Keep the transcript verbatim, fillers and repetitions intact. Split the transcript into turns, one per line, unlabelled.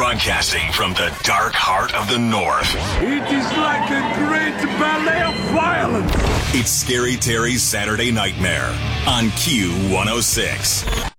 Broadcasting from the dark heart of the North.
It is like a great ballet of violence.
It's Scary Terry's Saturday Nightmare on Q one oh six.